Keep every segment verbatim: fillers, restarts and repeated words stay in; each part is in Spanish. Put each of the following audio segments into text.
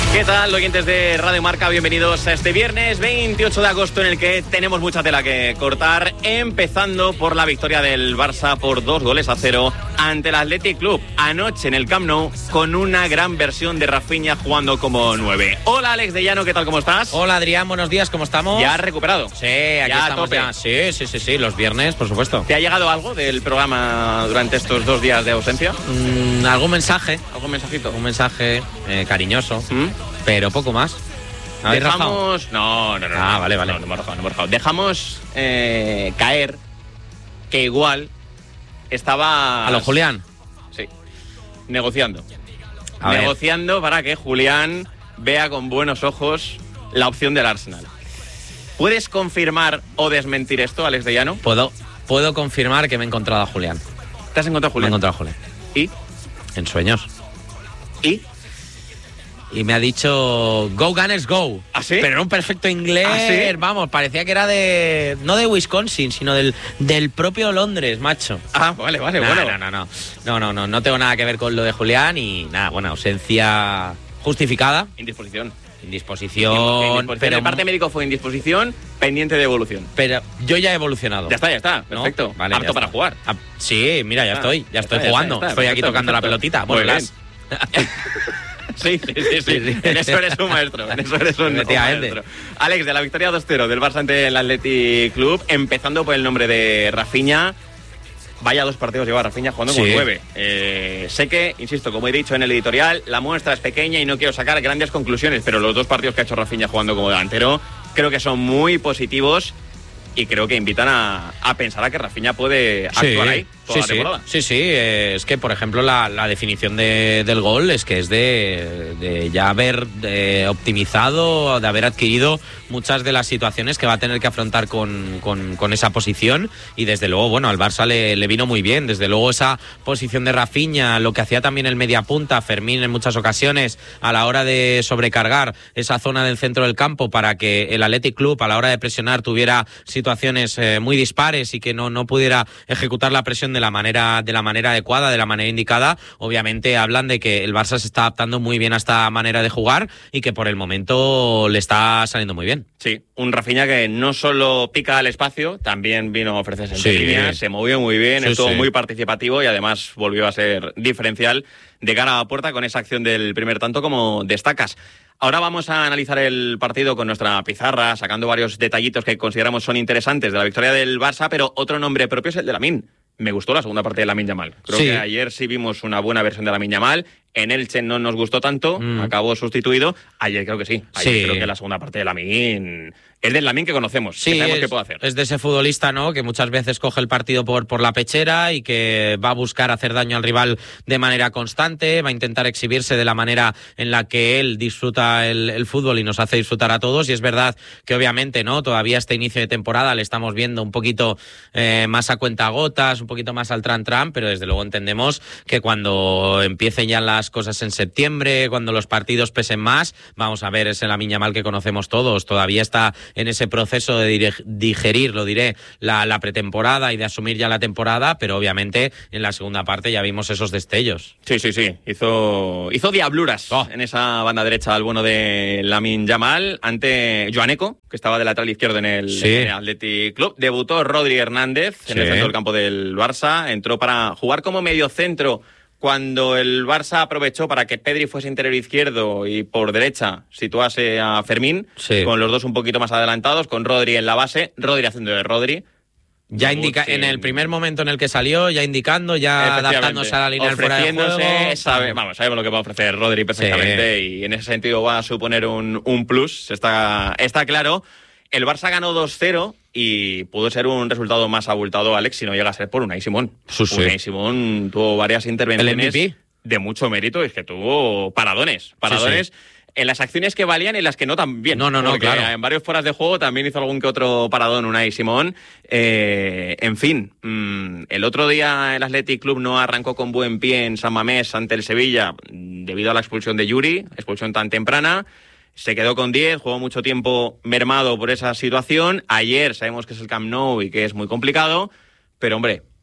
¿Qué tal, oyentes de Radio Marca? Bienvenidos a este viernes veintiocho de agosto en el que tenemos mucha tela que cortar, empezando por la victoria del Barça por dos goles a cero ante el Athletic Club anoche en el Camp Nou con una gran versión de Rafinha jugando como nueve. Hola, Alex de Llano, ¿qué tal? ¿Cómo estás? Hola, Adrián, buenos días, ¿cómo estamos? ¿Ya has recuperado? Sí, aquí ya estamos ya. Sí, sí, sí, sí, los viernes, por supuesto. ¿Te ha llegado algo del programa durante estos dos días de ausencia? Mm, ¿Algún mensaje? ¿Algún mensajito? Un mensaje eh, cariñoso. ¿Mm? Pero poco más. ¿Habéis Dejamos... rajado? No, no, no. Ah, no, vale, vale. No, no hemos rajado, no hemos rajado. Dejamos eh, caer que igual estaba... ¿A lo Julián? Sí. Negociando. A Negociando ver. para que Julián vea con buenos ojos la opción del Arsenal. ¿Puedes confirmar o desmentir esto, Alex de Llano? Puedo, puedo confirmar que me he encontrado a Julián. ¿Te has encontrado a Me he Julián? encontrado a Julián. ¿Y? En sueños. ¿Y? Y me ha dicho go Gunners go. ¿Ah, sí? Pero en un perfecto inglés. ¿Ah, sí? Vamos, parecía que era de no de Wisconsin, sino del, del propio Londres, macho. Ah, vale, vale, no, bueno. No, no, no, no, no, no, no tengo nada que ver con lo de Julián y nada, bueno, ausencia justificada, Indisposición. indisposición, Indisposición. pero El parte médico fue indisposición, pendiente de evolución. pero yo ya he evolucionado. Ya está, ya está, ¿no? perfecto. Vale, Apto ya para está. jugar. Ah, sí, mira, ya Ah, estoy, ya, ya estoy está, ya jugando, está, ya está. estoy aquí Perfecto, tocando perfecto. la pelotita. Muy Bueno, bien. las... Sí, sí, sí, sí. En eso eres un maestro. En eso eres un, un Efectivamente. maestro. Alex, de la victoria dos cero del Barça ante el Athletic Club, empezando por el nombre de Rafinha. Vaya dos partidos lleva Rafinha jugando Sí. con nueve. Eh, sé que, insisto, como he dicho en el editorial, la muestra es pequeña y no quiero sacar grandes conclusiones, pero los dos partidos que ha hecho Rafinha jugando como delantero creo que son muy positivos y creo que invitan a, a pensar a que Rafinha puede actuar ahí toda sí, la temporada. Sí, sí, eh, es que, por ejemplo, la, la definición de, del gol es que es de, de ya haber de optimizado, de haber adquirido muchas de las situaciones que va a tener que afrontar con, con, con esa posición y desde luego, bueno, al Barça le, le vino muy bien, desde luego esa posición de Rafinha, lo que hacía también el mediapunta, Fermín en muchas ocasiones, a la hora de sobrecargar esa zona del centro del campo para que el Athletic Club a la hora de presionar tuviera situaciones eh, muy dispares y que no, no pudiera ejecutar la presión de la manera de la manera adecuada, de la manera indicada. Obviamente hablan de que el Barça se está adaptando muy bien a esta manera de jugar y que por el momento le está saliendo muy bien. Sí, un Rafinha que no solo pica al espacio, también vino a ofrecerse entre Sí. líneas, se movió muy bien, Sí, estuvo sí. muy participativo y además volvió a ser diferencial de cara a la puerta con esa acción del primer tanto como destacas. Ahora vamos a analizar el partido con nuestra pizarra, sacando varios detallitos que consideramos son interesantes de la victoria del Barça, pero otro nombre propio es el de Lamine. Me gustó la segunda parte de Lamine Yamal. Creo Sí. que ayer sí vimos una buena versión de Lamine Yamal. En Elche no nos gustó tanto, Mm. acabó sustituido. Ayer creo que sí. Ayer Sí. creo que la segunda parte de Lamine es del Lamine que conocemos, Sí, que sabemos es, qué puede hacer. es de ese futbolista, ¿no?, que muchas veces coge el partido por, por la pechera y que va a buscar hacer daño al rival de manera constante, va a intentar exhibirse de la manera en la que él disfruta el, el fútbol y nos hace disfrutar a todos. Y es verdad que obviamente, ¿no?, todavía este inicio de temporada le estamos viendo un poquito eh, más a cuentagotas, un poquito más al tran-tran, pero desde luego entendemos que cuando empiecen ya las cosas en septiembre, cuando los partidos pesen más, vamos a ver ese Lamine Yamal que conocemos todos. Todavía está en ese proceso de digerir, lo diré, la, la pretemporada y de asumir ya la temporada, pero obviamente en la segunda parte ya vimos esos destellos. Sí, sí, sí. Hizo, hizo diabluras Oh. en esa banda derecha al bueno de Lamine Yamal ante Joaneco, que estaba de lateral izquierdo en el, Sí. en el Athletic Club. Debutó Rodri Hernández en Sí. el centro del campo del Barça. Entró para jugar como mediocentro cuando el Barça aprovechó para que Pedri fuese interior izquierdo y por derecha situase a Fermín, Sí. con los dos un poquito más adelantados, con Rodri en la base, Rodri haciendo de Rodri. Ya Debut indica, sin- en el primer momento en el que salió, ya indicando, ya Efectivamente. adaptándose a la línea del fuera de Ofreciéndose, juego. sabe- vamos, sabemos lo que va a ofrecer Rodri perfectamente y en ese sentido va a suponer un, un plus, está, está claro. El Barça ganó dos cero y pudo ser un resultado más abultado, Alex, si no llega a ser por Unai Simón. Sí, sí. Unai Simón tuvo varias intervenciones ¿El M V P? de mucho mérito, y es que tuvo paradones, paradones Sí, en las acciones que valían y en las que no tan bien. No, no, no, porque claro. en varios fueras de juego también hizo algún que otro paradón Unai Simón. Eh, en fin, mmm, el otro día el Athletic Club no arrancó con buen pie en San Mamés ante el Sevilla debido a la expulsión de Yuri, expulsión tan temprana. Se quedó con diez, jugó mucho tiempo mermado por esa situación. Ayer sabemos que es el Camp Nou y que es muy complicado, pero hombre,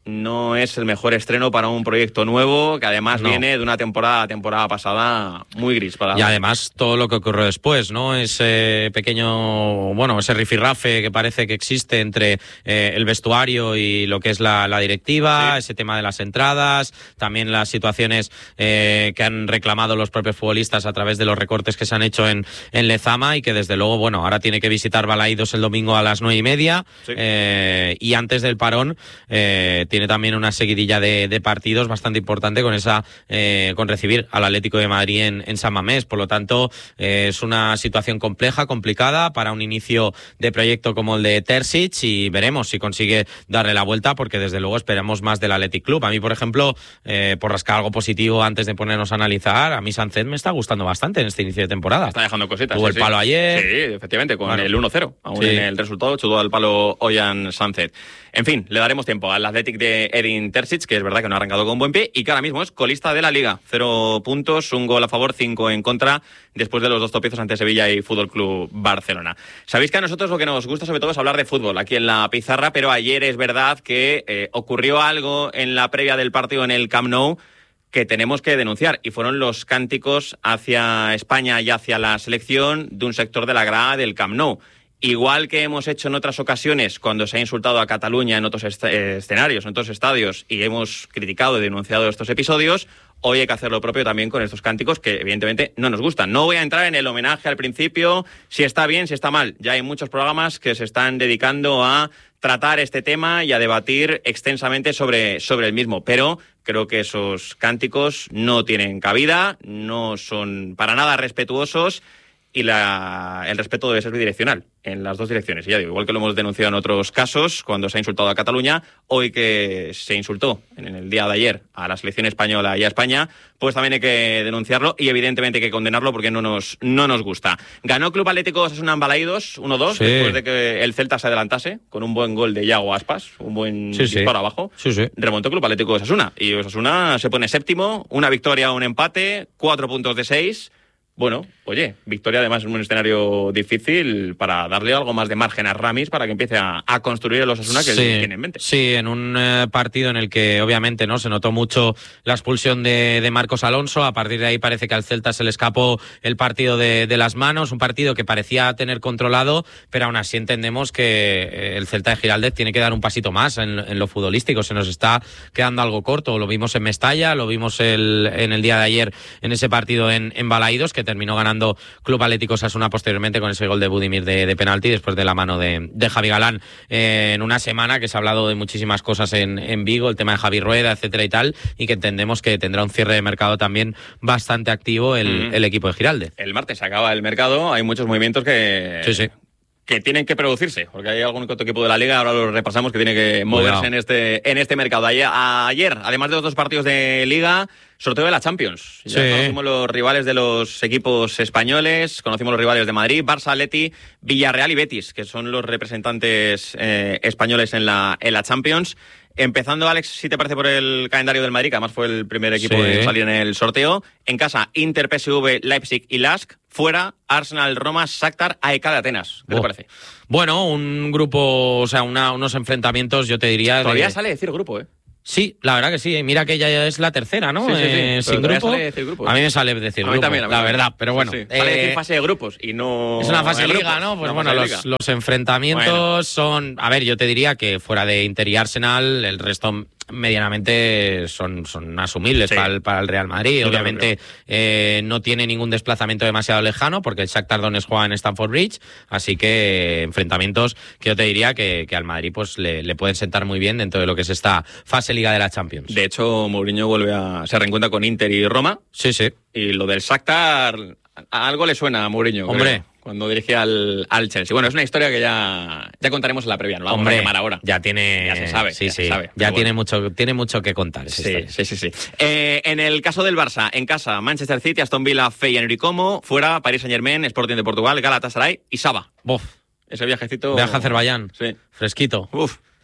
no es el mejor estreno para un proyecto nuevo, que además no. viene de una temporada temporada pasada muy gris. Para y además todo lo que ocurrió después, ¿no? Ese pequeño, bueno, ese rifirrafe que parece que existe entre eh, el vestuario y lo que es la, la directiva, sí. ese tema de las entradas, también las situaciones eh, que han reclamado los propios futbolistas a través de los recortes que se han hecho en, en Lezama y que desde luego, bueno, ahora tiene que visitar Balaídos el domingo a las nueve y media sí. eh, y antes del parón eh, tiene también una seguidilla de, de partidos bastante importante con esa eh, con recibir al Atlético de Madrid en, en San Mamés. Por lo tanto, eh, es una situación compleja, complicada para un inicio de proyecto como el de Terzic y veremos si consigue darle la vuelta porque desde luego esperamos más del Athletic Club. A mí, por ejemplo, eh, por rascar algo positivo antes de ponernos a analizar, a mí Sánchez me está gustando bastante en este inicio de temporada. Está dejando cositas. Tuvo sí, el palo sí. ayer. Sí, efectivamente, con bueno. el uno cero. Aún sí. en el resultado chutó al palo Ollán Sánchez. En fin, le daremos tiempo al Athletic de Edin Terzic, que es verdad que no ha arrancado con buen pie y que ahora mismo es colista de la Liga. Cero puntos, un gol a favor, cinco en contra, después de los dos tropiezos ante Sevilla y Fútbol Club Barcelona. Sabéis que a nosotros lo que nos gusta sobre todo es hablar de fútbol aquí en la pizarra, pero ayer es verdad que eh, ocurrió algo en la previa del partido en el Camp Nou que tenemos que denunciar, y fueron los cánticos hacia España y hacia la selección de un sector de la grada del Camp Nou. Igual que hemos hecho en otras ocasiones cuando se ha insultado a Cataluña en otros est- escenarios, en otros estadios, y hemos criticado y denunciado estos episodios, hoy hay que hacer lo propio también con estos cánticos que evidentemente no nos gustan. No voy a entrar en el homenaje al principio, si está bien, si está mal. Ya hay muchos programas que se están dedicando a tratar este tema y a debatir extensamente sobre, sobre el mismo, pero creo que esos cánticos no tienen cabida, no son para nada respetuosos y la, el respeto debe ser bidireccional en las dos direcciones. Y ya digo, igual que lo hemos denunciado en otros casos, cuando se ha insultado a Cataluña, hoy que se insultó en el día de ayer a la selección española y a España, pues también hay que denunciarlo y evidentemente hay que condenarlo porque no nos, no nos gusta. Ganó Club Atlético Osasuna en Balaídos uno dos, sí. después de que el Celta se adelantase con un buen gol de Iago Aspas, un buen sí, disparo sí. abajo. Sí, sí. Remontó Club Atlético Osasuna y Osasuna se pone séptimo, una victoria, un empate, cuatro puntos de seis. Bueno, oye, victoria además en un escenario difícil para darle algo más de margen a Ramis para que empiece a, a construir el Osasuna que sí, él tiene en mente. Sí, en un eh, partido en el que obviamente no se notó mucho la expulsión de, de Marcos Alonso. A partir de ahí parece que al Celta se le escapó el partido de, de las manos, un partido que parecía tener controlado, pero aún así entendemos que el Celta de Giraldez tiene que dar un pasito más en, en lo futbolístico. Se nos está quedando algo corto. Lo vimos en Mestalla, lo vimos el, en el día de ayer en ese partido en, en Balaídos, que terminó ganando Club Atlético Osasuna posteriormente con ese gol de Budimir de, de penalti después de la mano de, de Javi Galán, eh, en una semana que se ha hablado de muchísimas cosas en, en Vigo, el tema de Javi Rueda, etcétera y tal, y que entendemos que tendrá un cierre de mercado también bastante activo el, mm. el equipo de Giralde. El martes se acaba el mercado, hay muchos movimientos que... Sí, sí. que tienen que producirse, porque hay algún otro equipo de la Liga, ahora lo repasamos, que tiene que moverse Cuidado. en este en este mercado. Ayer, ayer, además de los dos partidos de Liga, sorteo de la Champions. Ya sí. conocimos los rivales de los equipos españoles, conocimos los rivales de Madrid, Barça, Atleti, Villarreal y Betis, que son los representantes eh, españoles en la, en la Champions. Empezando, Alex, si te parece, por el calendario del Madrid, que además fue el primer equipo sí. de salir en el sorteo. En casa, Inter, P S V, Leipzig y Lask. Fuera, Arsenal, Roma, Shakhtar, A E K de Atenas. ¿Qué oh. te parece? Bueno, un grupo, o sea, una, unos enfrentamientos, yo te diría... Todavía de... sale decir grupo, ¿eh? Sí, la verdad que sí. Mira que ya es la tercera, ¿no? Sí, sí, sí. Eh, sin grupo. Sale decir grupo. A mí me sale decir a mí grupo, también, a mí la también. verdad. Pero bueno. Sí, sí. Eh, sale decir fase de grupos y no... Es una fase de liga, grupos, ¿no? Pues una bueno, los, los enfrentamientos bueno. son... A ver, yo te diría que fuera de Inter y Arsenal, el resto medianamente son, son asumibles sí. para, el, para el Real Madrid. Sí, obviamente eh, no tiene ningún desplazamiento demasiado lejano porque el Shakhtar Donetsk juega en Stamford Bridge, así que enfrentamientos que yo te diría que, que al Madrid pues le, le pueden sentar muy bien dentro de lo que es esta fase Liga de la Champions. De hecho, Mourinho vuelve a se reencuentra con Inter y Roma. Sí, sí. Y lo del Shakhtar a algo le suena a Mourinho. Hombre. Creo. Cuando dirige al, al Chelsea. Bueno, es una historia que ya, ya contaremos en la previa, no vamos Hombre, a quemar ahora. Ya tiene... Ya se sabe, sí, ya sí, se sabe. Ya bueno. tiene mucho, tiene mucho que contar. Sí, sí, sí, sí. Eh, en el caso del Barça, en casa, Manchester City, Aston Villa, Feyenoord y Como, fuera, Paris Saint-Germain, Sporting de Portugal, Galatasaray y Saba. Bof. Ese viajecito... Viaje a Azerbaiyán. Sí. Fresquito. Uf.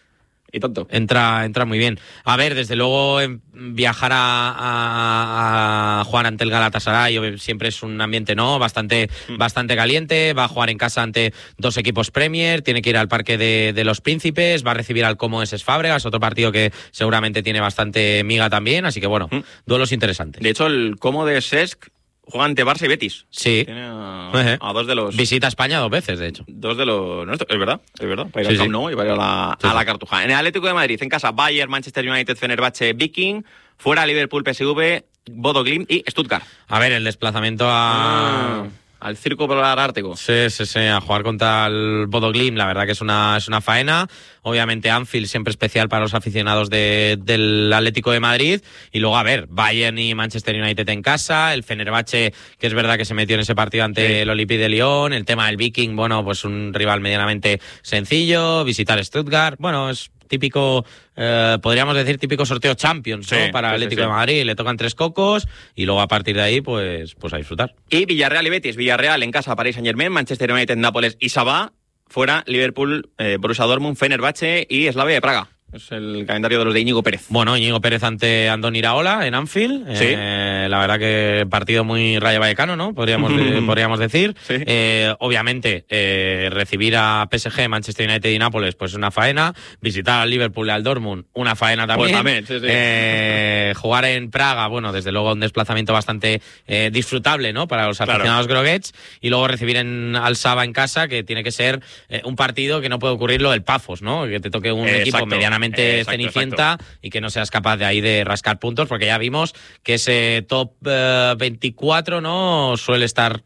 y tonto. Entra, entra muy bien. A ver, desde luego viajar a, a, a jugar ante el Galatasaray siempre es un ambiente no bastante, mm. bastante caliente. Va a jugar en casa ante dos equipos Premier, tiene que ir al Parque de, de los Príncipes, va a recibir al Como Eses Fábregas, otro partido que seguramente tiene bastante miga también, así que bueno, mm. duelos interesantes. De hecho, el Como de Cesc juega ante Barça y Betis. Sí. Tiene a, a dos de los... Visita España dos veces, de hecho. Dos de los... No, es verdad, es verdad. Para ir sí, al Camp Nou sí. y para ir a la, sí, a la Cartuja. En el Atlético de Madrid, en casa, Bayern, Manchester United, Fenerbahce, Viking. Fuera, Liverpool, P S V, Bodo Glimt y Stuttgart. A ver, el desplazamiento a... Ah. Al Circo Polar Ártico. Sí, sí, sí, a jugar contra el Bodo Glimt, la verdad que es una, es una faena. Obviamente Anfield siempre especial para los aficionados de, del Atlético de Madrid. Y luego, a ver, Bayern y Manchester United en casa, el Fenerbahce, que es verdad que se metió en ese partido ante sí. el Olympique de Lyon, el tema del Viking, bueno, pues un rival medianamente sencillo, visitar Stuttgart, bueno, es... típico, eh, podríamos decir típico sorteo Champions, ¿no? Sí, para el Atlético sí, sí. de Madrid, le tocan tres cocos y luego a partir de ahí pues, pues a disfrutar. Y Villarreal y Betis, Villarreal en casa, Paris Saint-Germain, Manchester United, Nápoles y Sabah, fuera Liverpool, eh, Borussia Dortmund, Fenerbahce y Slavia de Praga. Es el calendario de los de Íñigo Pérez. Bueno, Íñigo Pérez ante Andoni Iraola en Anfield. Sí. Eh, la verdad que partido muy Rayo Vallecano, ¿no? Podríamos, de, podríamos decir. Sí. Eh, obviamente, eh, recibir a P S G, Manchester United y Nápoles, pues una faena. Visitar al Liverpool y al Dortmund, una faena también. Pues también, sí, sí. Eh, jugar en Praga, bueno, desde luego un desplazamiento bastante eh, disfrutable, ¿no? Para los aficionados claro. groguets. Y luego recibir en, al Saba en casa, que tiene que ser eh, un partido que no puede ocurrir lo del Pafos, ¿no? Que te toque un eh, equipo exacto. medianamente Exacto, cenicienta exacto. y que no seas capaz de ahí de rascar puntos, porque ya vimos que ese top eh, veinticuatro no suele estar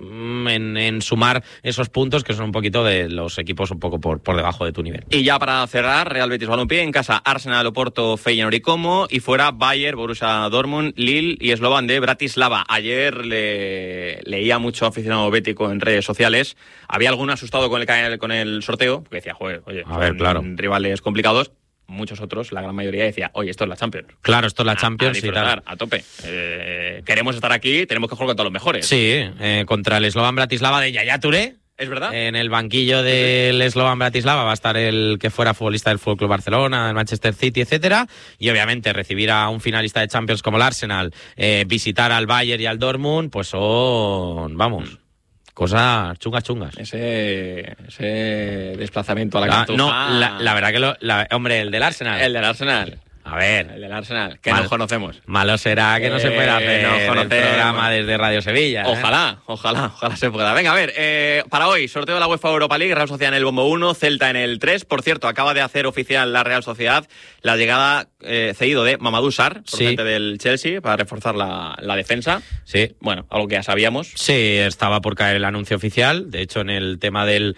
En, en sumar esos puntos que son un poquito de los equipos un poco por, por debajo de tu nivel. Y ya para cerrar, Real Betis Balompié, en casa Arsenal, Oporto, Feyenoord y Como, y fuera Bayern, Borussia Dortmund, Lille y Slovan de Bratislava. Ayer le, leía mucho aficionado bético en redes sociales, había alguno asustado con el, con el sorteo, porque decía, joder, oye, a ver, claro. rivales complicados. Muchos otros, la gran mayoría, decía, oye, esto es la Champions. Claro, esto es la Champions. A, a disfrutar, a tope. Eh, queremos estar aquí, tenemos que jugar contra los mejores. Sí, eh, contra el Slovan Bratislava de Yaya Touré. ¿Es verdad? En el banquillo del Slovan Bratislava va a estar el que fuera futbolista del F C Barcelona, del Manchester City, etcétera. Y obviamente recibir a un finalista de Champions como el Arsenal, eh, visitar al Bayern y al Dortmund, pues son, vamos... Mm. Cosas chungas, chungas. Ese, ese desplazamiento a la la, Cartuja. No, la, la verdad que, lo, la, hombre, el del Arsenal. El del Arsenal. A ver. El del Arsenal, que mal, nos conocemos. Malo será que eh, no se pueda hacer el programa desde Radio Sevilla. Ojalá, ¿eh? ojalá, ojalá se pueda. Venga, a ver, eh, para hoy, sorteo de la UEFA Europa League, Real Sociedad en el bombo uno, Celta en el tres. Por cierto, acaba de hacer oficial la Real Sociedad la llegada eh, cedido de Mamadou Sarr, procedente sí. del Chelsea, para reforzar la, la defensa. Sí. Bueno, algo que ya sabíamos. Sí, estaba por caer el anuncio oficial. De hecho, en el tema del...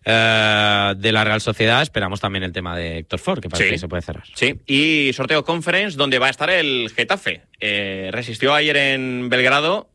Uh, de la Real Sociedad esperamos también el tema de Héctor Ford, que parece sí. que se puede cerrar. Sí, y sorteo Conference, donde va a estar el Getafe. Eh, resistió ayer en Belgrado,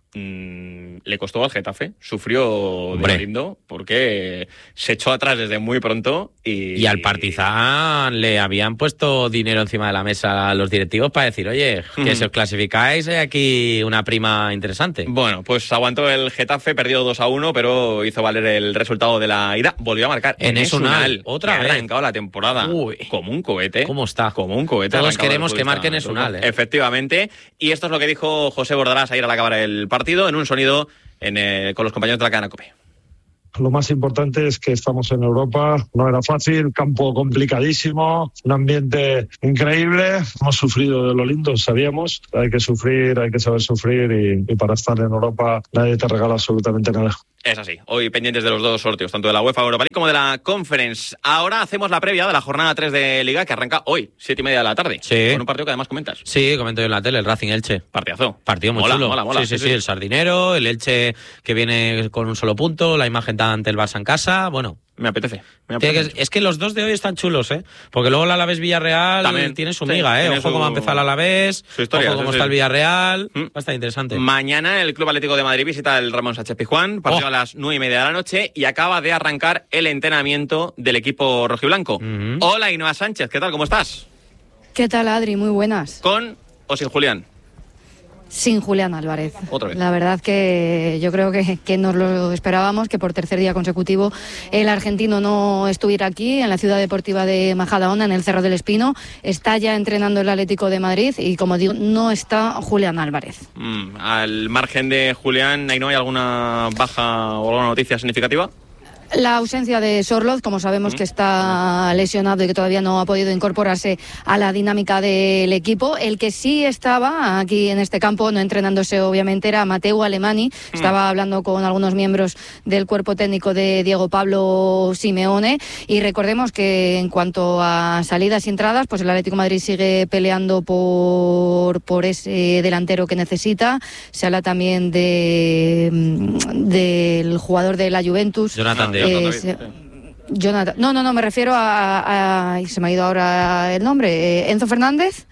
mm, le costó al Getafe, sufrió de lindo, porque se echó atrás desde muy pronto. Y, y al Partizan le habían puesto dinero encima de la mesa a los directivos para decir, oye, que mm. si os clasificáis hay aquí una prima interesante. Bueno, pues aguantó el Getafe, perdió dos a uno, pero hizo valer el resultado de la ida. Volvió a marcar en Enes Unal, otra vez. Ha arrancado la temporada. Uy, como un cohete. ¿Cómo está? Como un cohete. Todos queremos que marquen Enes Unal. ¿eh? Efectivamente. Y esto es lo que dijo José Bordalás ayer al acabar el partido, en un sonido en, eh, con los compañeros de la cadena COPE. Lo más importante es que estamos en Europa, no era fácil, campo complicadísimo, un ambiente increíble, hemos sufrido de lo lindo, sabíamos, hay que sufrir, hay que saber sufrir y, y para estar en Europa nadie te regala absolutamente nada. Es así, hoy pendientes de los dos sorteos, tanto de la UEFA Europa League como de la Conference. Ahora hacemos la previa de la jornada tres de Liga, que arranca hoy, siete y media de la tarde. Sí. Con un partido que además comentas. Sí, comento yo en la tele, el Racing Elche. Partidazo. Partido muy mola, chulo. Mola, mola. Sí, sí, sí, sí, sí, el sardinero, el Elche que viene con un solo punto, la imagen ante el Barça en casa, bueno... Me apetece. Me apetece que, es que los dos de hoy están chulos, ¿eh? Porque luego el Alavés Villarreal también tiene su miga, ¿eh? Ojo su, cómo ha empezado el Alavés, historia, ojo cómo sí, está sí. el Villarreal, ¿Mm? Va a estar interesante. Mañana el Club Atlético de Madrid visita el Ramón Sánchez Pizjuán, partido oh. a las nueve y media de la noche, y acaba de arrancar el entrenamiento del equipo rojiblanco. Uh-huh. Hola, Ainhoa Sánchez, ¿qué tal? ¿Cómo estás? ¿Qué tal, Adri? Muy buenas. ¿Con o sin Julián? Sin Julián Álvarez. Otra vez. La verdad que yo creo que, que nos lo esperábamos, que por tercer día consecutivo el argentino no estuviera aquí en la ciudad deportiva de Majadahonda, en el Cerro del Espino. Está ya entrenando el Atlético de Madrid y, como digo, no está Julián Álvarez. Mm, al margen de Julián, ¿no hay alguna baja o alguna noticia significativa? La ausencia de Sorloz, como sabemos que está lesionado y que todavía no ha podido incorporarse a la dinámica del equipo. El que sí estaba aquí en este campo, no entrenándose obviamente, era Mateu Alemany. Estaba hablando con algunos miembros del cuerpo técnico de Diego Pablo Simeone. Y recordemos que en cuanto a salidas y entradas, pues el Atlético de Madrid sigue peleando por, por ese delantero que necesita. Se habla también de del jugador de la Juventus. Jonathan de Eh, se, Jonathan, no, no, no, me refiero a, a, a se me ha ido ahora el nombre, eh, Enzo Fernández.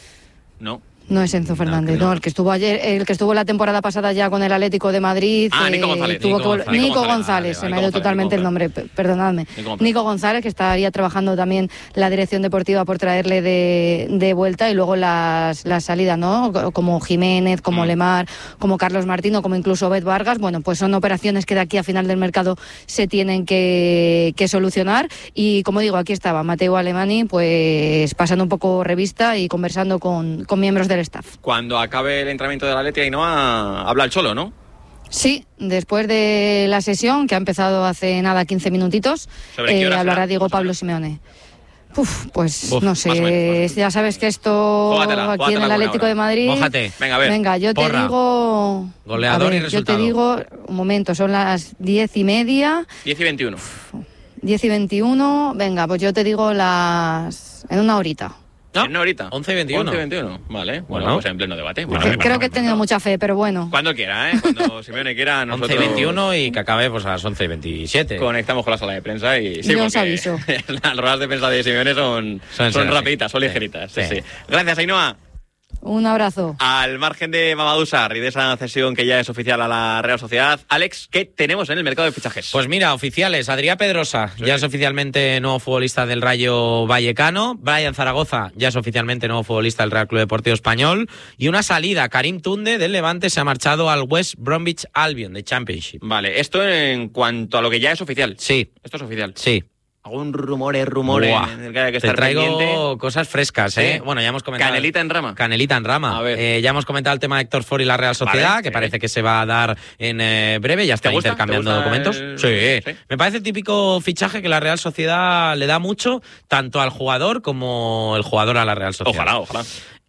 No. No es Enzo Fernández, no, no, el que estuvo ayer, el que estuvo la temporada pasada ya con el Atlético de Madrid. Ah, Nico González. Tuvo Nico que, González. Nico González. González, Ah, se Nico me ha ido González, totalmente Nico el nombre, perdonadme. Nico González. Nico González, que estaría trabajando también la dirección deportiva por traerle de, de vuelta, y luego las, las salidas, ¿no? Como Jiménez, como mm. Lemar, como Carlos Martino, como incluso Bet Vargas. Bueno, pues son operaciones que de aquí a final del mercado se tienen que, que solucionar. Y como digo, aquí estaba Mateu Alemany, pues pasando un poco revista y conversando con, con miembros del staff. Cuando acabe el entrenamiento de la Atleti, Ainhoa, habla el Cholo, ¿no? Sí, después de la sesión, que ha empezado hace nada quince minutitos, eh, hablará Diego Pablo Simeone. Uf, pues Uf, no sé, más o menos, más o menos. Ya sabes que esto Júgatela, aquí en el Atlético de Madrid... Mójate. Venga, a ver. Venga, yo Porra. te digo... Goleador ver, y resultado. Yo te digo, un momento, son las diez y media... diez y veintiuno. diez y veintiuno, venga, pues yo te digo las... en una horita. ¿No? ¿En una horita? once y veintiuno. once y veintiuno, vale. Bueno, bueno, pues en pleno debate. Bueno, que, bueno, creo bueno, que he tenido bueno. mucha fe, pero bueno. Cuando quiera, ¿eh? Cuando Simeone quiera, nosotros... once y veintiuno y que acabe pues a las once y veintisiete. Conectamos con la sala de prensa y... Sí, yo os aviso. Las ruedas de prensa de Simeone son, son, son rapiditas, son ligeritas. Sí. Sí, sí. Gracias, Ainhoa. Un abrazo. Al margen de Mamadou Sarr y de esa cesión que ya es oficial a la Real Sociedad, Alex, ¿qué tenemos en el mercado de fichajes? Pues mira, oficiales, Adrià Pedrosa sí. ya es oficialmente nuevo futbolista del Rayo Vallecano, Brian Zaragoza ya es oficialmente nuevo futbolista del Real Club Deportivo Español, y una salida, Karim Tunde del Levante se ha marchado al West Bromwich Albion de Championship. Vale, esto en cuanto a lo que ya es oficial. Sí. Esto es oficial. Sí. Algún rumores, rumores en el que hay que estar Te traigo pendiente. Cosas frescas, ¿eh? Sí. Bueno, ya hemos comentado... Canelita en rama. Canelita en rama. A ver. Eh, ya hemos comentado el tema de Héctor Ford y la Real Sociedad, Vale, que sí. parece que se va a dar en eh, breve, ya está gusta? intercambiando ¿Te gusta documentos. el... Sí. sí. Me parece el típico fichaje que la Real Sociedad le da mucho, tanto al jugador como el jugador a la Real Sociedad. Ojalá, ojalá.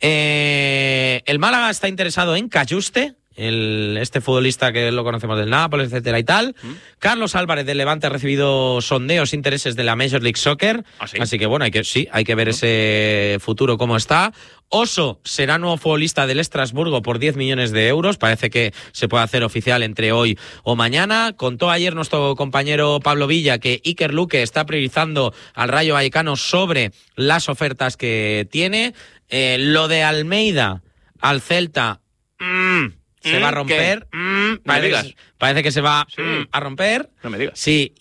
Eh, el Málaga está interesado en Cayuste, el, este futbolista que lo conocemos del Nápoles, etcétera y tal. ¿Mm? Carlos Álvarez del Levante ha recibido sondeos, intereses de la Major League Soccer. ¿Ah, sí? Así que bueno, hay que, sí, hay que ver ¿no? ese futuro cómo está. Oso será nuevo futbolista del Estrasburgo por diez millones de euros. Parece que se puede hacer oficial entre hoy o mañana. Contó ayer nuestro compañero Pablo Villa que Iker Luque está priorizando al Rayo Vallecano sobre las ofertas que tiene. Eh, lo de Almeida al Celta... Mmm, se ¿Mm? va a romper. Mm, no parece, me digas. Que, parece que se va sí. mm, a romper. No me digas. Sí,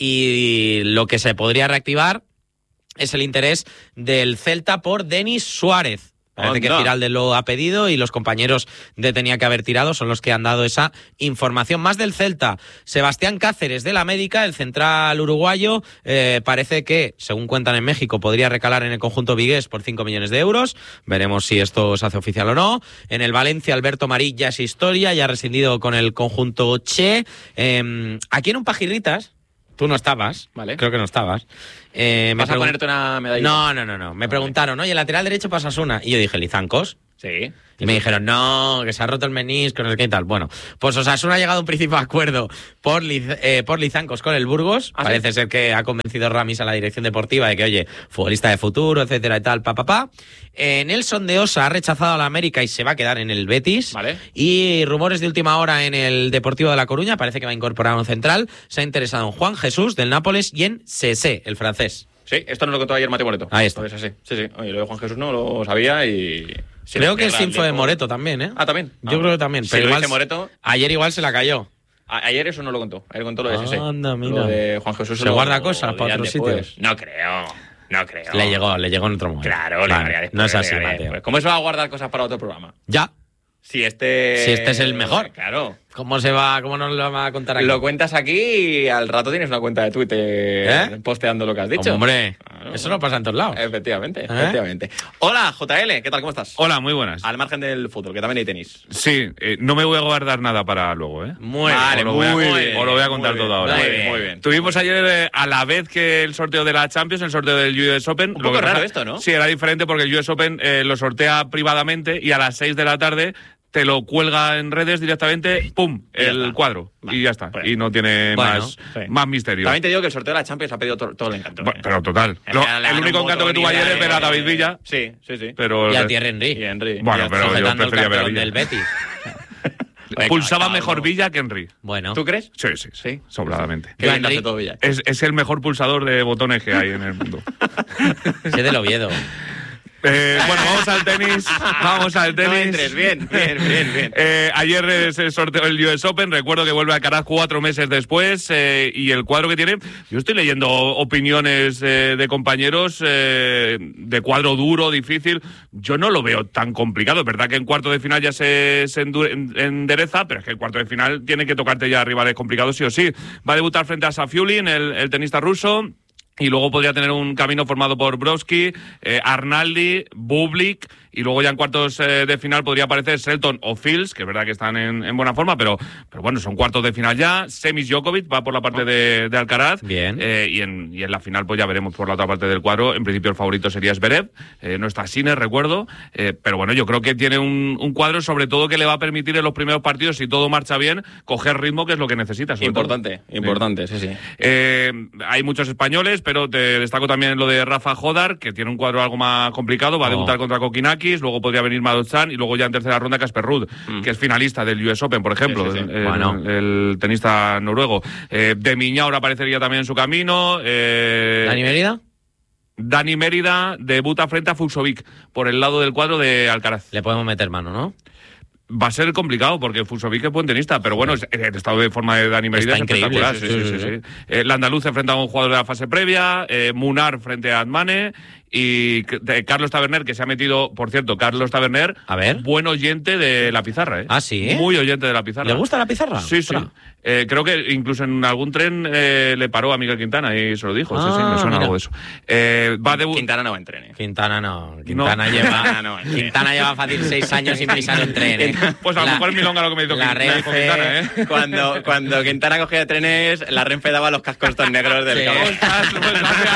y lo que se podría reactivar es el interés del Celta por Denis Suárez. Parece que Giralde lo ha pedido y los compañeros de Tenía que haber tirado son los que han dado esa información. Más del Celta, Sebastián Cáceres de la América, el central uruguayo, eh, parece que, según cuentan en México, podría recalar en el conjunto vigués por cinco millones de euros. Veremos si esto se hace oficial o no. En el Valencia, Alberto Marí ya es historia, ya ha rescindido con el conjunto Che. Eh, aquí en un Pajirritas, tú no estabas, vale. Creo que no estabas. Eh, ¿Vas me a ponerte una medalla? No, no, no, no. Me vale. preguntaron, oye, lateral derecho para Osasuna. Y yo dije, ¿Lizancos? Sí. Y me dijeron, no, que se ha roto el menisco, no sé qué y tal. Bueno, pues Osasuna ha llegado a un principio de acuerdo por, Liz, eh, por Lizancos con el Burgos. ¿Ah, Parece sí? ser que ha convencido Ramis a la dirección deportiva de que, oye, futbolista de futuro, etcétera y tal, pa, pa, pa. Eh, Nelson de Osa ha rechazado a la América y se va a quedar en el Betis. Vale. Y rumores de última hora en el Deportivo de La Coruña, parece que va a incorporar a un central. Se ha interesado en Juan Jesús del Nápoles y en Cesé, el francés. Sí, esto nos lo contó ayer Mateo Moreto. Ahí está. Es así. Sí, sí. Oye, lo de Juan Jesús no lo sabía y... Sí, creo que es info de Moreto también, ¿eh? Ah, ¿también? Yo ah, creo que también. Si pero lo igual, dice Moreto... Ayer igual se la cayó. A ayer eso no lo contó. Ayer contó lo de ese. Anda, mira. Lo de Juan Jesús. Se lo, guarda cosas para otros después. sitios. No creo. No creo. Le llegó, le llegó en otro momento. Claro, vale, le llegaría después. No es así, Mateo. Mateo. ¿Cómo se va a guardar cosas para otro programa? Ya. Si este... Si este es el mejor. Claro. ¿Cómo se va, cómo nos lo va a contar aquí? Lo cuentas aquí y al rato tienes una cuenta de Twitter ¿Eh? posteando lo que has dicho. Hombre, claro. Eso no pasa en todos lados. Efectivamente, ¿Eh? efectivamente. Hola, J L, ¿qué tal? ¿Cómo estás? Hola, muy buenas. Al margen del fútbol, que también hay tenis. Sí, eh, no me voy a guardar nada para luego, ¿eh? Muy vale, bien. Muy Os bien. lo voy a contar Muy todo bien, ahora. Muy bien, muy bien. Tuvimos ayer, eh, a la vez que el sorteo de la Champions, el sorteo del U S Open. Un poco Lo que raro pasa- esto, ¿no? Sí, era diferente porque el U S Open eh, lo sortea privadamente y a las seis de la tarde te lo cuelga en redes directamente, ¡pum!, Y ya el está. cuadro. Vale. Y ya está. Bueno. Y no tiene Bueno, más, sí. más misterio. También te digo que el sorteo de la Champions ha pedido to- todo el encanto. Bueno, ¿eh? pero total. Es Lo- que le dan el único un encanto que botón tuvo y ayer ya, es ver a eh, David Villa. Sí, sí, sí. Pero Y a Thierry Henry. Y Henry. Bueno, Y pero yo Sujetando el prefería ver a cartón Villa. del Betis. Venga, Pulsaba cada mejor uno. Villa que Henry. Bueno. ¿Tú crees? Sí, sí, sí. Sí. Sobradamente. Qué Yo, bien lo hace Henry- todo Villa. Es, es el mejor pulsador de botones que hay en el mundo. Sí, del Oviedo. Eh, bueno, vamos al tenis. Vamos al tenis. No entres, bien, bien, bien, bien. Eh, ayer eh, se sorteó el U S Open. Recuerdo que vuelve a Alcaraz cuatro meses después. Eh, y el cuadro que tiene. Yo estoy leyendo opiniones eh, de compañeros eh, de cuadro duro, difícil. Yo no lo veo tan complicado. Es verdad que en cuarto de final ya se, se endu- en- endereza, pero es que en cuarto de final tiene que tocarte ya rivales complicados, sí o sí. Va a debutar frente a Safiulin, el, el tenista ruso. Y luego podría tener un camino formado por Brodsky, eh, Arnaldi, Bublik, y luego ya en cuartos eh, de final podría aparecer Shelton o Fields, que es verdad que están en, en buena forma, pero, pero bueno, son cuartos de final ya. Semis Djokovic va por la parte de, de Alcaraz. Bien. Eh, y, en, y en la final pues ya veremos por la otra parte del cuadro. En principio el favorito sería Zverev, eh, no está Sinner, recuerdo. Eh, pero bueno, yo creo que tiene un, un cuadro sobre todo que le va a permitir en los primeros partidos, si todo marcha bien, coger ritmo, que es lo que necesita. sobre Importante, todo. importante, sí, sí. Eh, hay muchos españoles, pero te destaco también lo de Rafa Jodar, que tiene un cuadro algo más complicado. Va a Oh. debutar contra Kokinakis, luego podría venir Madoz-Chan y luego ya en tercera ronda Casper Ruud, Mm. que es finalista del U S Open, por ejemplo, Sí, sí, sí. El, Bueno. el tenista noruego. Eh, de Miñaur aparecería también en su camino. Eh, ¿Dani Mérida? Dani Mérida debuta frente a Fuxovic por el lado del cuadro de Alcaraz. Le podemos meter mano, ¿no? Va a ser complicado porque Fuxovic es buen tenista, pero bueno, el estado de forma de Dani Mérida Está es increíble, espectacular. sí, Sí, sí, sí, sí, sí. Eh, el andaluz se enfrenta a un jugador de la fase previa, eh, Munar frente a Admane y eh, Carlos Taberner, que se ha metido, por cierto, Carlos Taberner, A ver. buen oyente de la pizarra, ¿eh? Ah, ¿sí? Muy oyente de la pizarra. ¿Le gusta la pizarra? Sí, sí. Ostras. Eh, creo que incluso en algún tren eh, le paró a Miguel Quintana y se lo dijo. sí, sí, Ah, me suena mira. algo de eso. Eh, va a debu- Quintana no va en tren, ¿eh? Quintana no. Quintana No. lleva. No, no, Quintana lleva fácil seis años sin pisar un tren, ¿eh? Pues a lo La- mejor es Milonga lo que me dijo, la Quin- me dijo Renfe- Quintana, ¿eh? Cuando, cuando Quintana cogía trenes, la Renfe daba los cascos estos negros del Sí. cabrón. Ostras, pues hace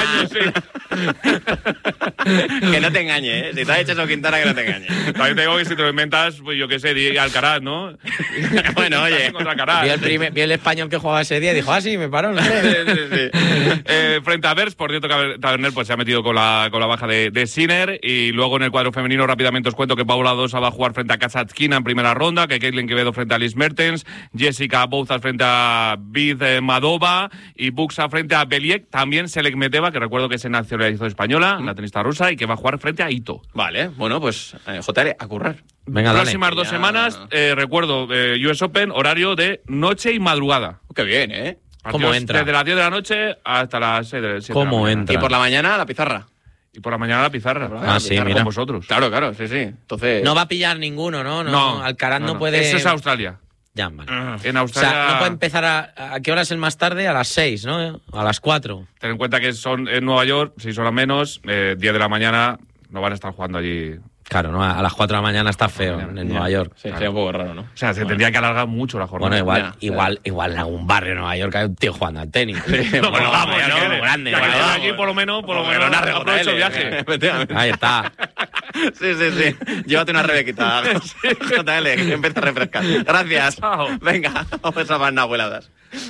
años, sí. Que no te engañe, ¿eh? Si te has hecho eso Quintana, que no te engañe. También te digo que si te lo inventas, pues yo qué sé, di Alcaraz, ¿no? Bueno, oye. Contra Alcaraz. Vi el, primer- vi el español que jugaba ese día y dijo, ah, sí, me paró. ¿no? Sí, sí, sí. Eh, frente a Vers, por cierto, que Taberner pues, se ha metido con la, con la baja de, de Sinner. Y luego en el cuadro femenino, rápidamente os cuento que Paula Dosa va a jugar frente a Kasatkina en primera ronda, que Caitlin Quevedo frente a Liz Mertens, Jessica Bouzas frente a Vid eh, Madova y Buxa frente a Beliek. También Selek Medeva, que recuerdo que se nacionalizó española, la tenista rusa, y que va a jugar frente a Ito. Vale, bueno, pues eh, J L, a currar. Venga, dale. Próximas dos Ya. semanas, eh, recuerdo, eh, U S Open, horario de noche y madrugada. Qué bien, ¿eh? ¿Cómo Partidos entra? Desde las diez de la noche hasta las seis de, siete de la ¿Cómo mañana. entra? Y por la mañana, la pizarra. Y por la mañana la pizarra. Ah, sí, Con mira. vosotros. Claro, claro, sí, sí. Entonces. No va a pillar ninguno, ¿no? No, No, Alcaraz no, no, no. puede. Eso es Australia. Ya, vale. En O Australia. sea, no puede empezar a. ¿A qué hora es el más tarde? A las seis, ¿no? A las cuatro. Ten en cuenta que son en Nueva York, seis horas menos, eh, diez de la mañana, no van a estar jugando allí. Claro, ¿no? A las cuatro de la mañana está feo mañana, en Ya. Nueva York. Sí, sería un poco raro, ¿no? O sea, se tendría que alargar mucho la jornada. Bueno, igual, Ya, igual, igual en algún barrio de Nueva York hay un tío jugando al tenis. No, Bueno, vamos, ya ya que- que- grande, ya que bueno, estoy vamos. aquí, por lo menos, por lo Pero menos, una J L, aprovecho el eh, viaje. efectivamente. Ahí está. Sí, sí, sí. Llévate una rebequita. J L, que empieza a refrescar. Gracias. Chao. Venga, vamos a más nahueladas.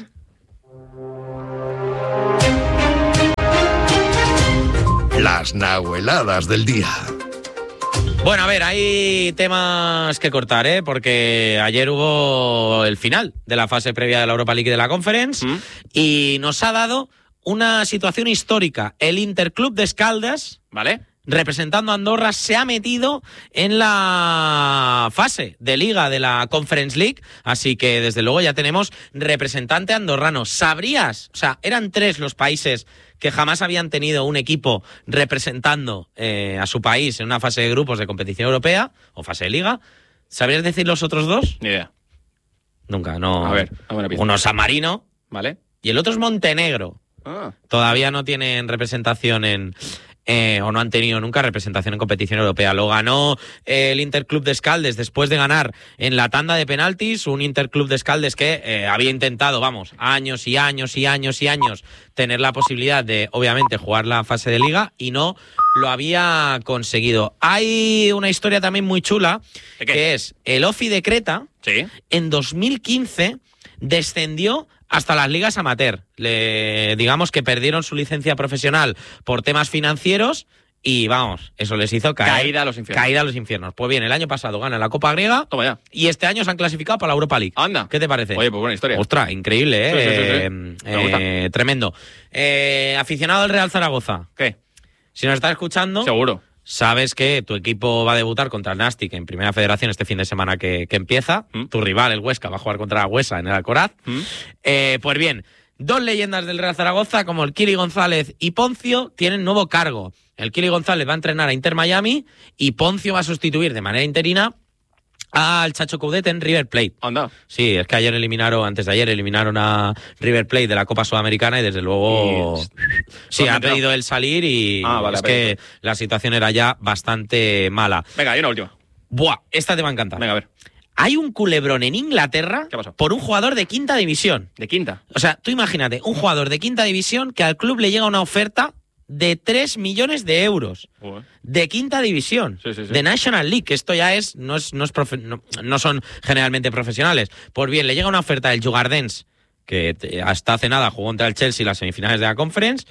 Las nahueladas del día. Bueno, a ver, hay temas que cortar, ¿eh? Porque ayer hubo el final de la fase previa de la Europa League y de la Conference ¿Mm? y nos ha dado una situación histórica. El Interclub de Escaldas, ¿Vale? representando a Andorra, se ha metido en la fase de liga de la Conference League, así que desde luego ya tenemos representante andorrano. ¿Sabrías? O sea, eran tres los países que jamás habían tenido un equipo representando eh, a su país en una fase de grupos de competición europea o fase de liga. ¿Sabrías decir los otros dos? Ni idea. Nunca, no. A ver, a ver, uno es San Marino, ¿vale? Y el otro es Montenegro. Ah. Todavía no tienen representación en... Eh, o no han tenido nunca representación en competición europea. Lo ganó eh, el Interclub de Escaldes después de ganar en la tanda de penaltis, un Interclub de Escaldes que eh, había intentado, vamos, años y años y años y años tener la posibilidad de, obviamente, jugar la fase de liga y no lo había conseguido. Hay una historia también muy chula, que es el Ofi de Creta, ¿sí? En dos mil quince descendió hasta las ligas amateur. Le, digamos que perdieron su licencia profesional por temas financieros y, vamos, eso les hizo caer. Caída a los infiernos. Caída a los infiernos. Pues bien, el año pasado ganan la Copa griega. Toma ya. Y este año se han clasificado para la Europa League. Anda. ¿Qué te parece? Oye, pues buena historia. Ostras, increíble, ¿eh? Sí, sí, sí, sí. Eh, Me gusta. eh, tremendo. Eh, aficionado del Real Zaragoza. ¿Qué? Si nos estás escuchando... Seguro. Sabes que tu equipo va a debutar contra el Nastic en Primera Federación este fin de semana que, que empieza. ¿Mm? Tu rival, el Huesca, va a jugar contra la Huesa en el Alcoraz. ¿Mm? Eh, pues bien, dos leyendas del Real Zaragoza, como el Kili González y Poncio, tienen nuevo cargo. El Kili González va a entrenar a Inter Miami y Poncio va a sustituir de manera interina al Chacho Coudet en River Plate. Anda. Sí, es que ayer eliminaron, antes de ayer eliminaron a River Plate de la Copa Sudamericana y desde luego... Y... Sí, ha ¿Dónde pedido el salir y Ah, vale, es ha que la situación era ya bastante mala. Venga, hay una última. Buah, esta te va a encantar. Venga, a ver. Hay un culebrón en Inglaterra ¿Qué pasó? por un jugador de quinta división. De quinta. O sea, tú imagínate, un jugador de quinta división que al club le llega una oferta de tres millones de euros. Uy. De quinta división, Sí, sí, sí. de National League, que esto ya es, no es, no es profe- no, no son generalmente profesionales. Pues bien, le llega una oferta del Jugardens, que te- hasta hace nada jugó contra el Chelsea las semifinales de la Conference,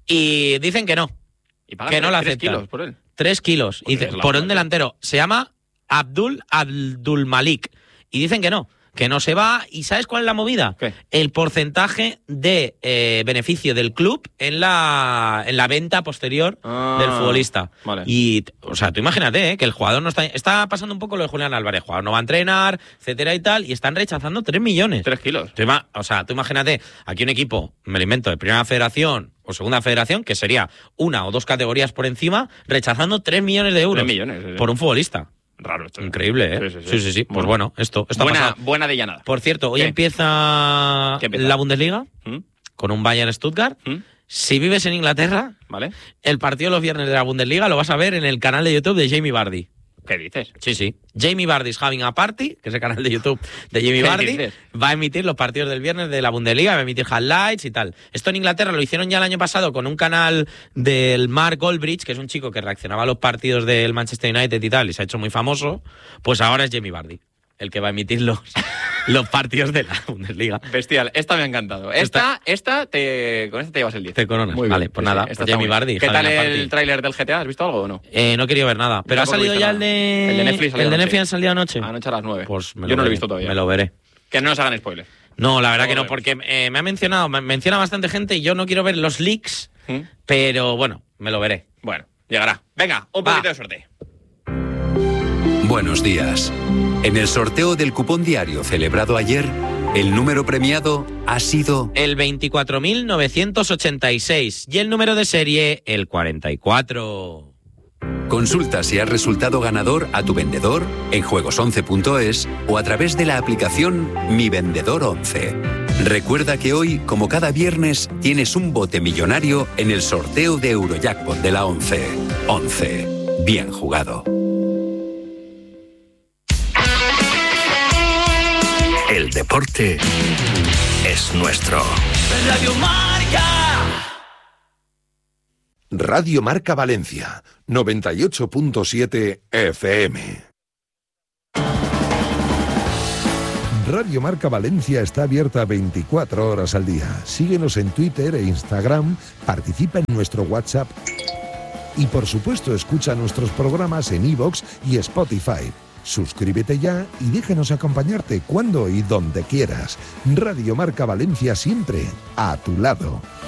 y dicen que no, Y pagan que no la tres aceptan. kilos por él. Tres kilos. Pues Y dice, es la por hora, un delantero. Se llama Abdul Abdul Malik. Y dicen que no, que no se va. ¿Y sabes cuál es la movida? ¿Qué? El porcentaje de eh, beneficio del club en la, en la venta posterior Ah, del futbolista. vale. Y, o sea, tú imagínate, ¿eh? Que el jugador no está... Está pasando un poco lo de Julián Álvarez. El jugador no va a entrenar, etcétera y tal, y están rechazando tres millones. Tres kilos. Tú ima- O sea, tú imagínate, aquí un equipo, me lo invento, de Primera Federación o Segunda Federación, que sería una o dos categorías por encima, rechazando tres millones de euros Tres millones, sí, sí. por un futbolista. Raro esto. Increíble, ¿eh? Sí, sí, sí. Sí, sí, sí. Pues bueno, esto, esto ha buena, pasado. buena de llanada. Por cierto, hoy ¿Qué? empieza, ¿Qué empieza? la Bundesliga ¿Mm? con un Bayern Stuttgart. ¿Mm? Si vives en Inglaterra, ¿Vale? el partido los viernes de la Bundesliga lo vas a ver en el canal de YouTube de Jamie Vardy. ¿Qué dices? Sí, sí. Jamie Vardy's Having a Party, que es el canal de YouTube de Jamie ¿Qué Vardy, dices? va a emitir los partidos del viernes de la Bundesliga, va a emitir highlights y tal. Esto en Inglaterra lo hicieron ya el año pasado con un canal del Mark Goldbridge, que es un chico que reaccionaba a los partidos del Manchester United y tal, y se ha hecho muy famoso. Pues ahora es Jamie Vardy el que va a emitir los, los partidos de la Bundesliga. Bestial. Esta me ha encantado. Esta, esta, te, con esta te llevas el diez. Te coronas. Muy bien. Vale, pues Sí, nada, sí, pues esta está Jamie muy Vardy. bien. ¿Qué Having tal a Party. el tráiler del G T A? ¿Has visto algo o no? Eh, no he querido ver nada. Pero Yo ha tampoco he salido visto ya nada. el de... El de Netflix salió ¿El de anoche. Netflix ha salido anoche? Anoche a las nueve. Pues me Yo no lo he veré, visto todavía. Me lo veré. Que no nos hagan spoilers. No, la verdad No que no, lo porque eh, me ha mencionado, me menciona bastante gente y yo no quiero ver los leaks, ¿Mm? pero bueno, me lo veré. Bueno, llegará. Venga, un Va. poquito de suerte. Buenos días. En el sorteo del cupón diario celebrado ayer, el número premiado ha sido El veinticuatro mil novecientos ochenta y seis y el número de serie el cuarenta y cuatro. Consulta si has resultado ganador a tu vendedor en juegos once punto es o a través de la aplicación Mi Vendedor once. Recuerda que hoy, como cada viernes, tienes un bote millonario en el sorteo de Eurojackpot de la once. once. Bien jugado. El deporte es nuestro. Radio Marca. Radio Marca Valencia, noventa y ocho punto siete F M. Radio Marca Valencia está abierta veinticuatro horas al día. Síguenos en Twitter e Instagram, participa en nuestro WhatsApp y por supuesto escucha nuestros programas en iVoox y Spotify. Suscríbete ya y déjanos acompañarte cuando y donde quieras. Radio Marca Valencia siempre a tu lado.